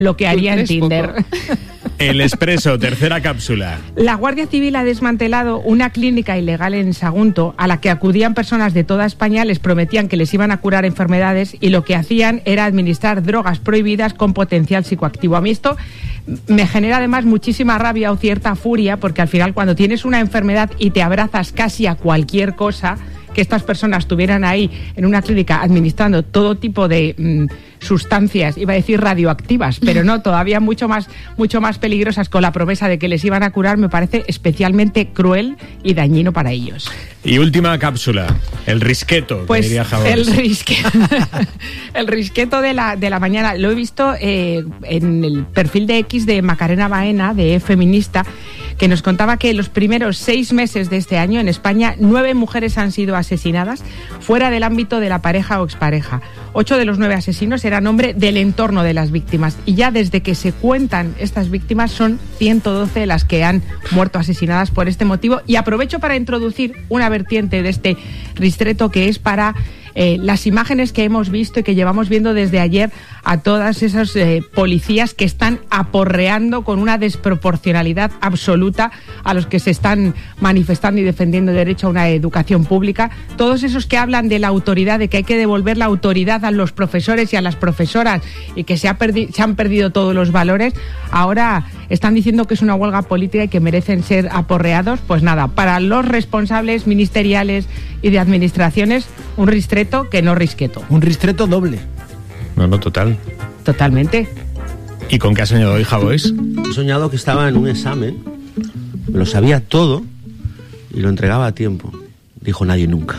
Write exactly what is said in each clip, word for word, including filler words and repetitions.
lo que haría en Tinder. El Expreso, tercera cápsula. La Guardia Civil ha desmantelado una clínica ilegal en Sagunto a la que acudían personas de toda España, les prometían que les iban a curar enfermedades y lo que hacían era administrar drogas prohibidas con potencial psicoactivo. A mí esto me genera además muchísima rabia o cierta furia, porque al final cuando tienes una enfermedad y te abrazas casi a cualquier cosa, que estas personas estuvieran ahí en una clínica administrando todo tipo de mmm, sustancias, iba a decir radioactivas, pero no, todavía mucho más, mucho más peligrosas, con la promesa de que les iban a curar, me parece especialmente cruel y dañino para ellos. Y última cápsula, el risqueto, pues que diría Jabón. El risqueto, el risqueto de la, de la mañana, lo he visto eh, en el perfil de X de Macarena Baena, de Feminista, que nos contaba que en los primeros seis meses de este año en España, nueve mujeres han sido asesinadas fuera del ámbito de la pareja o expareja. Ocho de los nueve asesinos eran hombre del entorno de las víctimas. Y ya desde que se cuentan estas víctimas son ciento doce las que han muerto asesinadas por este motivo. Y aprovecho para introducir una vertiente de este ristreto, que es para eh, las imágenes que hemos visto y que llevamos viendo desde ayer a todas esas eh, policías que están aporreando con una desproporcionalidad absoluta a los que se están manifestando y defendiendo el derecho a una educación pública. Todos esos que hablan de la autoridad, de que hay que devolver la autoridad a los profesores y a las profesoras y que se, ha perdi- se han perdido todos los valores, ahora están diciendo que es una huelga política y que merecen ser aporreados. Pues nada, para los responsables ministeriales y de administraciones, un ristreto que no risqueto. Un ristreto doble. No, no, total. Totalmente. ¿Y con qué has soñado hoy, Javois? He soñado que estaba en un examen, me lo sabía todo y lo entregaba a tiempo. Dijo nadie nunca.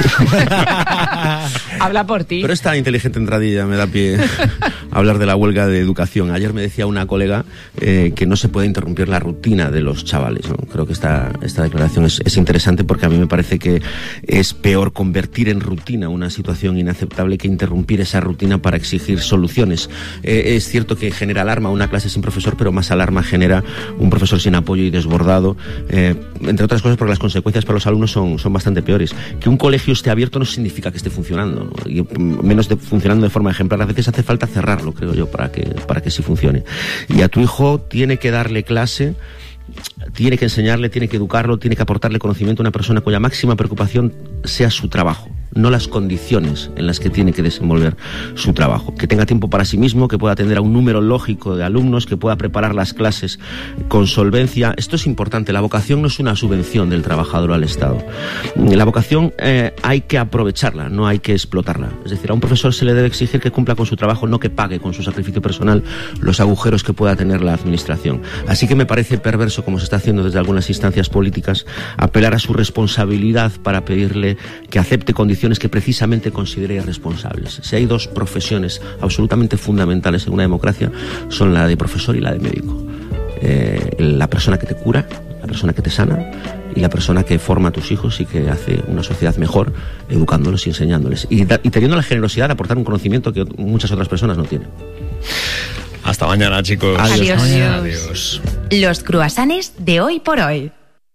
Habla por ti. Pero esta inteligente entradilla me da pie a hablar de la huelga de educación. Ayer me decía una colega eh, que no se puede interrumpir la rutina de los chavales, ¿no? Creo que esta, esta declaración es, es interesante, porque a mí me parece que es peor convertir en rutina una situación inaceptable que interrumpir esa rutina para exigir soluciones. Eh, es cierto que genera alarma una clase sin profesor, pero más alarma genera un profesor sin apoyo y desbordado, eh, entre otras cosas porque las consecuencias para los alumnos son, son bastante peores. Que un colegio esté abierto no significa que esté funcionando, ¿no? Y menos de funcionando de forma ejemplar. A veces hace falta cerrarlo, creo yo, para que, para que sí funcione. Y a tu hijo tiene que darle clase, tiene que enseñarle, tiene que educarlo, tiene que aportarle conocimiento a una persona cuya máxima preocupación sea su trabajo, no las condiciones en las que tiene que desenvolver su trabajo. Que tenga tiempo para sí mismo, que pueda atender a un número lógico de alumnos, que pueda preparar las clases con solvencia. Esto es importante. La vocación no es una subvención del trabajador al Estado. La vocación eh, hay que aprovecharla, no hay que explotarla. Es decir, a un profesor se le debe exigir que cumpla con su trabajo, no que pague con su sacrificio personal los agujeros que pueda tener la administración. Así que me parece perverso, como se está haciendo desde algunas instancias políticas, apelar a su responsabilidad para pedirle que acepte condiciones que precisamente considere irresponsables. Si hay dos profesiones absolutamente fundamentales en una democracia, son la de profesor y la de médico. Eh, la persona que te cura, la persona que te sana y la persona que forma a tus hijos y que hace una sociedad mejor educándolos y enseñándoles. Y, da, y teniendo la generosidad de aportar un conocimiento que muchas otras personas no tienen. Hasta mañana, chicos. Adiós. Adiós. Adiós. Los cruasanes de hoy por hoy.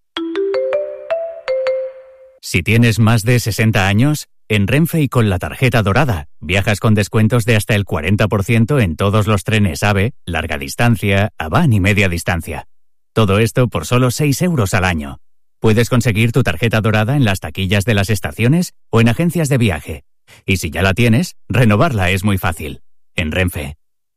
Si tienes más de sesenta años, en Renfe y con la tarjeta dorada, viajas con descuentos de hasta el cuarenta por ciento en todos los trenes AVE, larga distancia, AVAN y media distancia. Todo esto por solo seis euros al año. Puedes conseguir tu tarjeta dorada en las taquillas de las estaciones o en agencias de viaje. Y si ya la tienes, renovarla es muy fácil. En Renfe.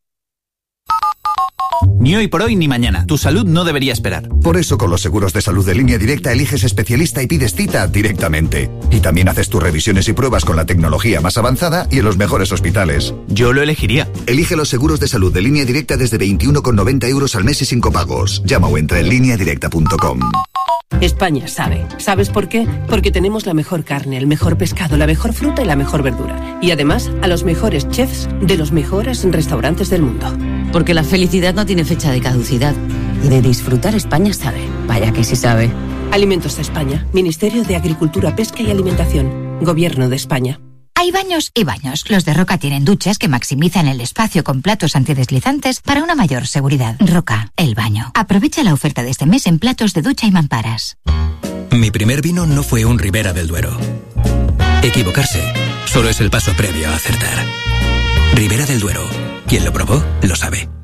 Ni hoy por hoy ni mañana. Tu salud no debería esperar. Por eso con los seguros de salud de Línea Directa eliges especialista y pides cita directamente. Y también haces tus revisiones y pruebas con la tecnología más avanzada y en los mejores hospitales. Yo lo elegiría. Elige los seguros de salud de Línea Directa desde veintiuno con noventa euros al mes y sin copagos. Llama o entra en línea directa punto com. España sabe. ¿Sabes por qué? Porque tenemos la mejor carne, el mejor pescado, la mejor fruta y la mejor verdura. Y además, a los mejores chefs de los mejores restaurantes del mundo. Porque la felicidad no tiene fecha de caducidad. Y de disfrutar España sabe. Vaya que sí sabe. Alimentos de España. Ministerio de Agricultura, Pesca y Alimentación. Gobierno de España. Hay baños y baños. Los de Roca tienen duchas que maximizan el espacio con platos antideslizantes para una mayor seguridad. Roca, el baño. Aprovecha la oferta de este mes en platos de ducha y mamparas. Mi primer vino no fue un Ribera del Duero. Equivocarse solo es el paso previo a acertar. Ribera del Duero. Quien lo probó, lo sabe.